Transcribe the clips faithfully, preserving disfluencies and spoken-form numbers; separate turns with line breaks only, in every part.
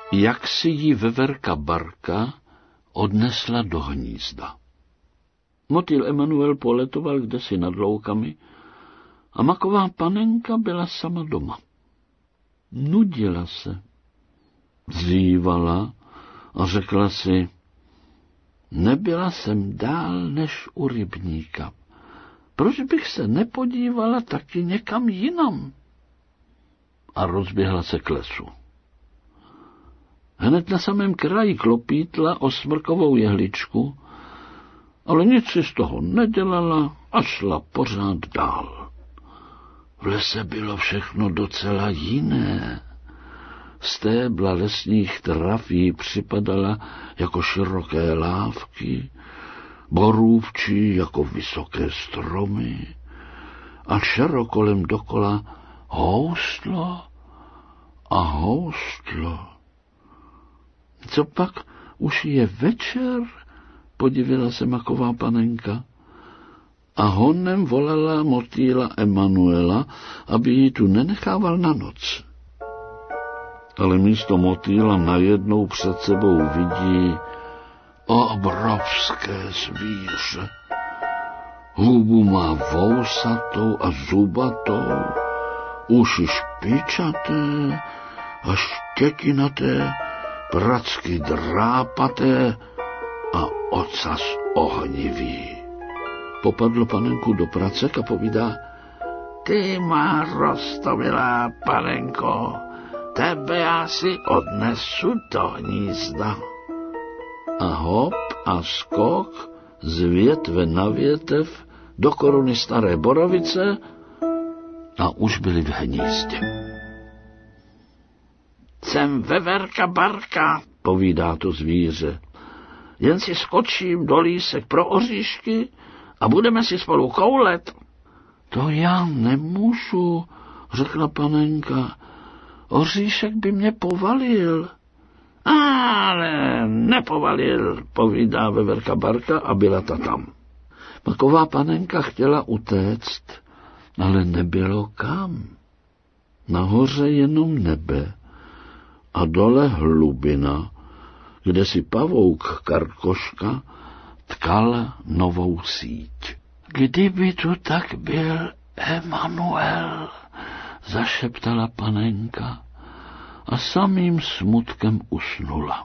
jak si ji veverka Barka odnesla do hnízda. Motýl Emanuel poletoval kdesi nad loukami a maková panenka byla sama doma. Nudila se, zývala a řekla si, nebyla jsem dál než u rybníka. Proč bych se nepodívala taky někam jinam? A rozběhla se k lesu. Hned na samém kraji klopítla o smrkovou jehličku, ale nic si z toho nedělala a šla pořád dál. V lese bylo všechno docela jiné. Stébla lesních trav jí připadala jako široké lávky, borůvčí jako vysoké stromy a šero kolem dokola houstlo a houstlo. Co pak, už je večer, podivila se maková panenka a honem volala motýla Emanuela, aby ji tu nenechával na noc. Ale místo motýla najednou před sebou vidí obrovské zvíře. Hubu má vousatou a zubatou, uši špičaté a štětinaté, pracky drápaté a ocas ohnivý. Popadlo panenku do pracek a povídá, ty má roztomilá panenko, tebe já si odnesu do hnízda. A hop a skok z větve na větev do koruny staré borovice a už byli v hnízdě. Jsem veverka Barka, povídá to zvíře. Jen si skočím do lísek pro oříšky a budeme si spolu koulet. To já nemůžu, řekla panenka. Oříšek by mě povalil. Ale nepovalil, povídá veverka Barka a byla ta tam. Maková panenka chtěla utéct, ale nebylo kam. Nahoře jenom nebe a dole hlubina, kde si pavouk Karkoška tkal novou síť. Kdyby tu tak byl Emanuel, zašeptala panenka a samým smutkem usnula.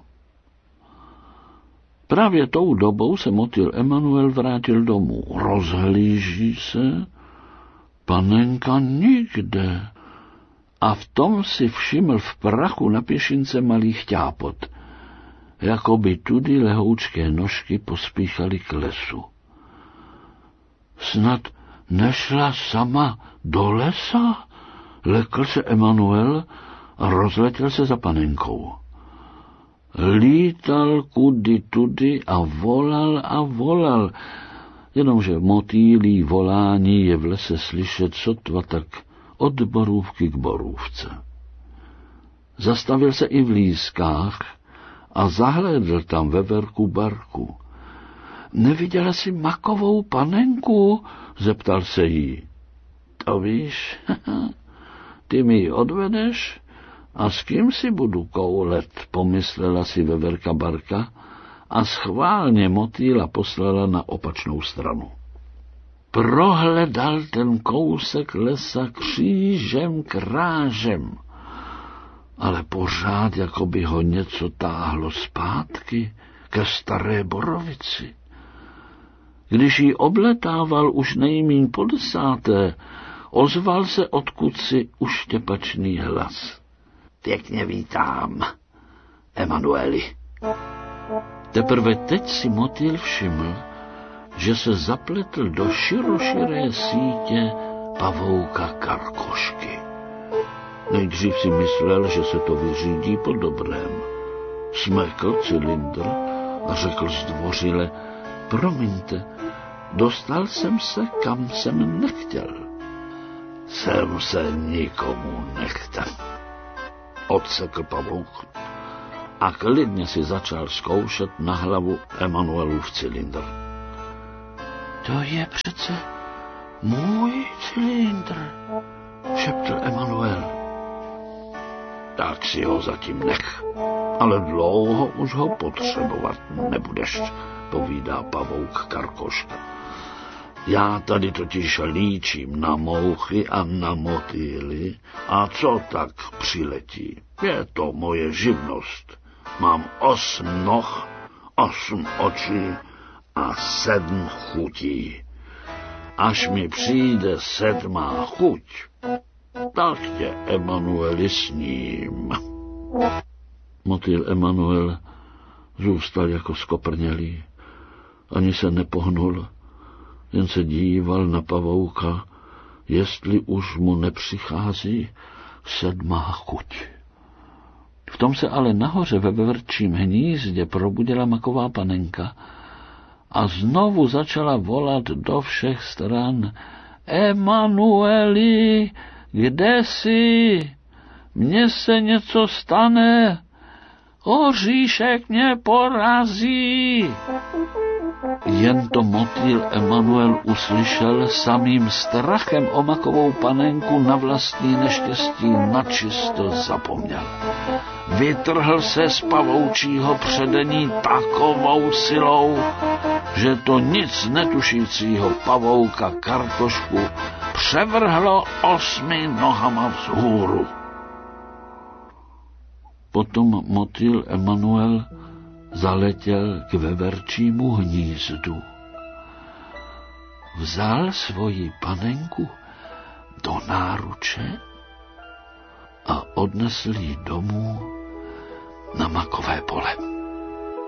Právě tou dobou se motýl Emanuel vrátil domů. Rozhlíží se, panenka nikde. A v tom si všiml v prachu na pěšince malý chťápot. Jakoby tudy lehoučké nožky pospíchaly k lesu. Snad nešla sama do lesa? Lekl se Emanuel a rozletěl se za panenkou. Lítal kudy tudy a volal a volal, jenomže motýlí volání je v lese slyšet sotva tak od borůvky k borůvce. Zastavil se i v lískách a zahlédl tam veverku Barku. Neviděla jsi makovou panenku? Zeptal se jí. To víš, ty mi ji odvedeš a s kým si budu koulet, pomyslela si veverka Barka a schválně motýla poslala na opačnou stranu. Prohledal ten kousek lesa křížem krážem, ale pořád jako by ho něco táhlo zpátky ke staré borovici. Když ji obletával už nejmíň po desáté, ozval se odkud-si uštěpačný hlas. Pěkně vítám, Emanueli. Teprve teď si motýl všiml, že se zapletl do široširé sítě pavouka Karkošky. Nejdřív si myslel, že se to vyřídí po dobrém. Smekl cylindr a řekl zdvořile, promiňte, dostal jsem se, kam jsem nechtěl. Jsem se nikomu nechtěl, odsekl pavouk a klidně si začal zkoušet na hlavu Emanuelův cylindr. To je přece můj cylindr, šeptl Emanuel. tak si ho zatím nech. Ale dlouho už ho potřebovat nebudeš, povídá pavouk Karkoška. Já tady totiž líčím na mouchy a na motýly a co tak přiletí. Je to moje živnost. Mám osm noh, osm očí a sedm chutí. Až mi přijde sedmá chuť, tak tě, Emanueli, sním. Motýl Emanuel zůstal jako skoprnělý. Ani se nepohnul, jen se díval na pavouka, jestli už mu nepřichází sedmá chuť. V tom se ale nahoře ve veverčím hnízdě probudila maková panenka a znovu začala volat do všech stran. Emanueli, kde jsi? Mně se něco stane. Oříšek mě porazí. Jen to motýl Emanuel uslyšel, samým strachem o makovou panenku na vlastní neštěstí načisto zapomněl. Vytrhl se z pavoučího předení takovou silou, že to nic netušícího pavouka Karkošku převrhlo osmi nohama vzhůru. Potom motýl Emanuel zaletěl k veverčímu hnízdu. Vzal svoji panenku do náruče a odnesl ji domů na makové pole.